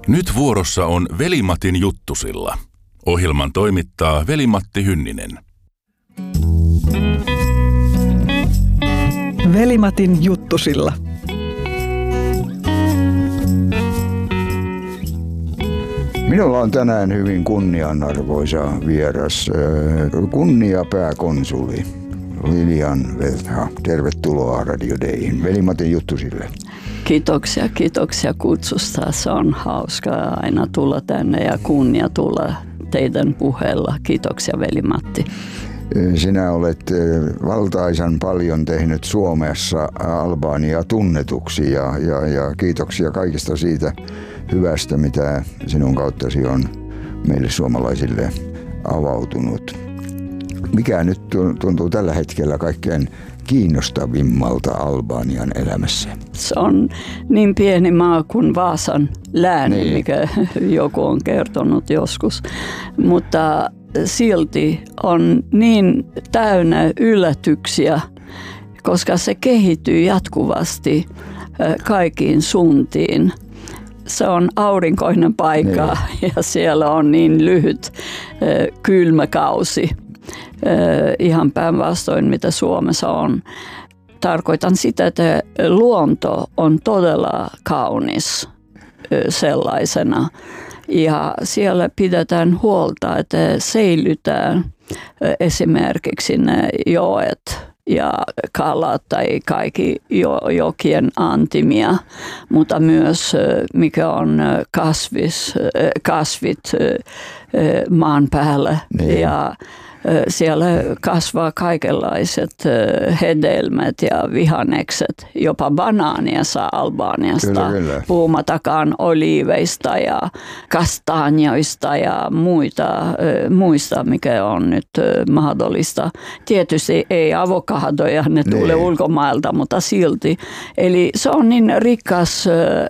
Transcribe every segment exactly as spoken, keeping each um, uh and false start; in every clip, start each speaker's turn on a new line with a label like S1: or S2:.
S1: Nyt vuorossa on Veli-Matin juttusilla. Ohjelman toimittaa Veli-Matti Hynninen.
S2: Veli-Matin juttusilla.
S3: Minulla on tänään hyvin kunnianarvoisa vieras, kunniapääkonsuli Lilian Veltha. Tervetuloa Radio Dayhin. Veli-Matin juttusille.
S4: Kiitoksia, kiitoksia kutsusta. Se on hauska aina tulla tänne ja kunnia tulla teidän puheella. Kiitoksia, Veli-Matti.
S3: Sinä olet valtaisan paljon tehnyt Suomessa Albaniaa tunnetuksi ja, ja, ja kiitoksia kaikista siitä hyvästä, mitä sinun kauttasi on meille suomalaisille avautunut. Mikä nyt tuntuu tällä hetkellä kaikkein kiinnostavimmalta Albanian elämässä?
S4: Se on niin pieni maa kuin Vaasan lääni,
S3: niin.
S4: Mikä joku on kertonut joskus, mutta silti on niin täynnä yllätyksiä, koska se kehittyy jatkuvasti kaikkiin suuntiin. Se on aurinkoinen paikka niin. Ja siellä on niin lyhyt kylmä kausi. Ihan päinvastoin, mitä Suomessa on. Tarkoitan sitä, että luonto on todella kaunis sellaisena. Ja siellä pidetään huolta, että säilytään esimerkiksi ne joet ja kalat tai kaikki jokien antimia, mutta myös mikä on kasvis, kasvit maan päällä. Niin. Ja siellä kasvaa kaikenlaiset hedelmät ja vihannekset, jopa banaania saa Albaniasta, kyllä, kyllä. Puhumattakaan oliiveista ja kastanjoista ja muita, muista, mikä on nyt mahdollista. Tietysti ei avokadoja, ne nee. tulee ulkomailta, mutta silti. Eli se on niin rikas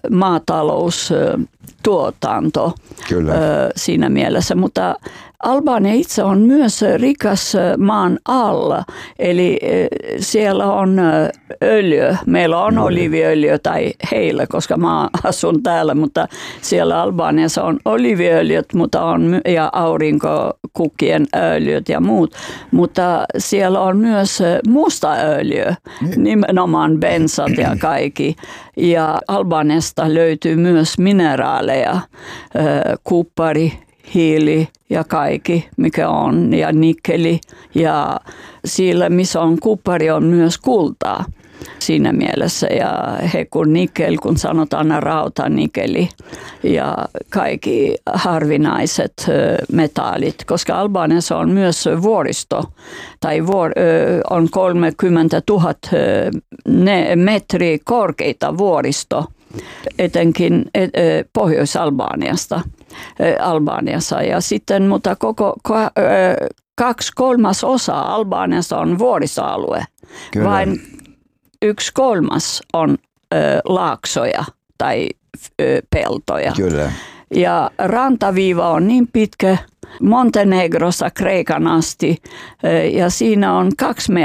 S4: maataloustuotanto kyllä. siinä mielessä, mutta Albania itse on myös rikas maan alla, eli siellä on öljy. Meillä on oliiviöljy tai heillä, koska mä asun täällä, mutta siellä Albaniassa on oliiviöljyt mutta on, ja aurinkokukkien öljyt ja muut. Mutta siellä on myös musta öljy, nimenomaan bensat ja kaikki. Ja Albaniasta löytyy myös mineraaleja, kuppari, hiili ja kaikki, mikä on, ja nikkeli. Ja siellä, missä on kuppari, on myös kultaa siinä mielessä. Ja he kun nikkel, kun sanotaan rautanikeli ja kaikki harvinaiset metallit, koska Albaniassa on myös vuoristo, tai vuor, on kolmekymmentätuhatta metriä korkeita vuoristo, etenkin Pohjois-Albaniasta. Albaniassa. Ja sitten, mutta koko kaksi kolmas osa Albaniasta on vuoristoalue. Kyllä. Vain yksi kolmas on ö, laaksoja tai ö, peltoja.
S3: Kyllä.
S4: Ja rantaviiva on niin pitkä Montenegrosta Kreikan asti ja siinä on kaksi